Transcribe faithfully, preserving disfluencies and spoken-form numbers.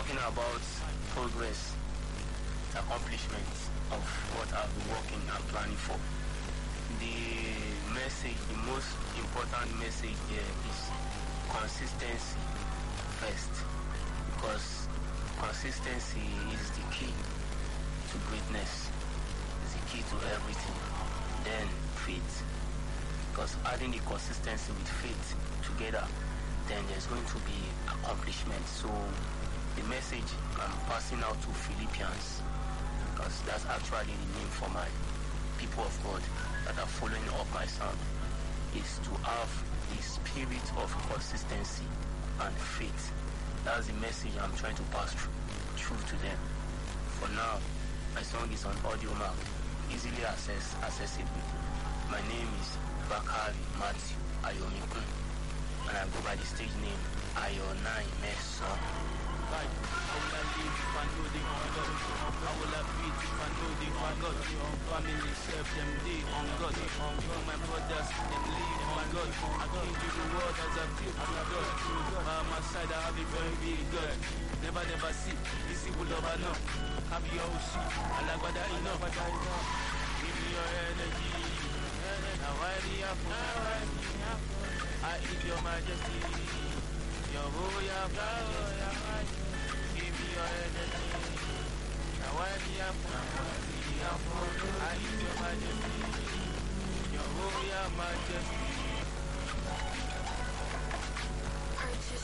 talking about progress, accomplishments of what I've been working and planning for. The message, the most important message here is consistency first, because consistency is the key to greatness, is the key to everything. Then faith, because adding the consistency with faith together, then there's going to be accomplishment. So the message I'm passing out to Philippians, because that's actually the name for my people of God that are following up my sound, is to have the spirit of consistency and faith. That's the message I'm trying to pass through, through to them. For now, my song is on Audio Mac, easily access, accessible. My name is Bakari Matthew Ayomikun, and I go by the stage name Ayonai Meson. Right. How will I live if I know they on God? How will I breathe if I know they on God? Family serve them day on God. All my brothers, them live on God. I came to the world as I feel to God. By my side, I have a very big God. Never, never see. This is what I know. Have your own shit. I like what I know. Give me your energy. Now I need I eat your majesty. Your royal power. Give me your energy. Now I need I eat your majesty. Your royal majesty.